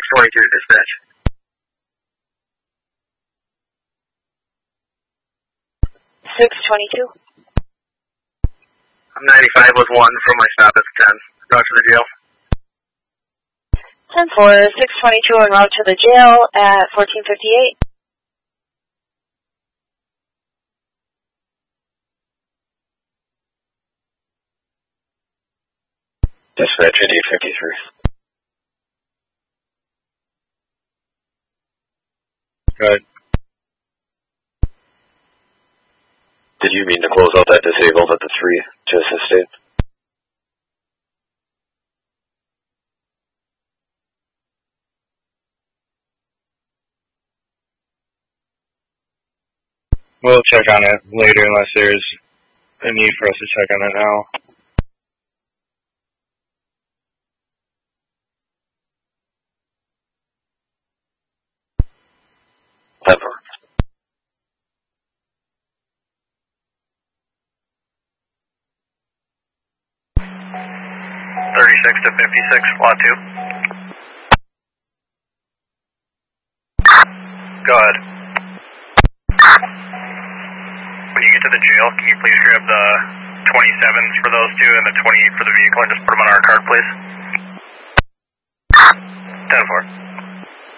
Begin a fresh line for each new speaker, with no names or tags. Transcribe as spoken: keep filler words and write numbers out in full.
twenty-two dispatch.
six twenty-two.
I'm ninety-five with one from my stop at the ten. Route to the jail.
ten four, six twenty-two en route to the jail at fourteen fifty-eight.
Dispatch at eight fifty-three.
Good.
Did you mean to close out that disabled at the three to assist?
We'll check on it later unless there's a need for us to check on it now.
Ever.
thirty-six to fifty-six, lot two. Go ahead. When you get to the jail, can you please grab the twenty-sevens for those two and the twenty-eight for the vehicle and just put them on our card, please? ten four.